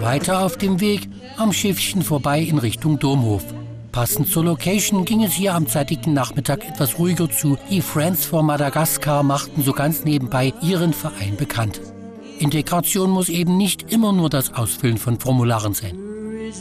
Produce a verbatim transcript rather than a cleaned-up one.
Weiter auf dem Weg am Schiffchen vorbei in Richtung Domhof. Passend zur Location ging es hier am zeitigen Nachmittag etwas ruhiger zu. Die Friends for Madagascar machten so ganz nebenbei ihren Verein bekannt. Integration muss eben nicht immer nur das Ausfüllen von Formularen sein.